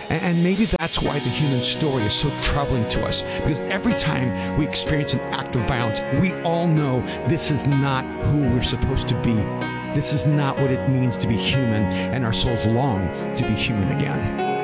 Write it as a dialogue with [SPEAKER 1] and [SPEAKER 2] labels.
[SPEAKER 1] And maybe that's why the human story is so troubling to us, because every time we experience an act of violence, we all know this is not who we're supposed to be. This is not what it means to be human, and our souls long to be human again.